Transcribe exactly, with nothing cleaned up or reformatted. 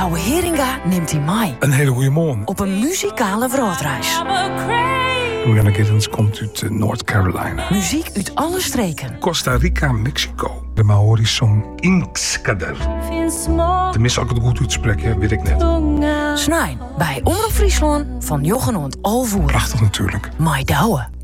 Douwe Heringa neemt hij mee Een hele goede morgen. op een muzikale wereldreis. Rihanna Giddens komt uit uh, North Carolina. Muziek uit alle streken. Costa Rica, Mexico. De Maori-song Inkskader. Tenminste, als ik het goed uitspreek, hè, weet ik net. Snijn bij Omroep Friesland van Jochen Olvoer. Prachtig natuurlijk. Mai Douwe.